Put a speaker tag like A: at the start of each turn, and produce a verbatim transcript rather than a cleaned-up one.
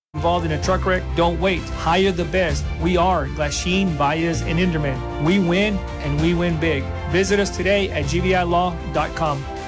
A: involved in a truck wreck, don't wait. Hire the best. We are Glasheen, Baez, and Inderman. We win, and we win big. Visit us today at G V I law dot com.